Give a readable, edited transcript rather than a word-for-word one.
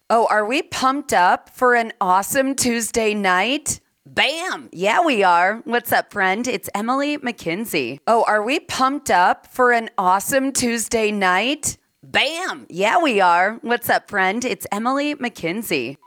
Oh, are we pumped up for an awesome Tuesday night? Bam! Yeah, we are. What's up, friend? It's Emily McKinsey. Oh, are we pumped up for an awesome Tuesday night? Bam! Yeah, we are. What's up, friend? It's Emily McKinsey.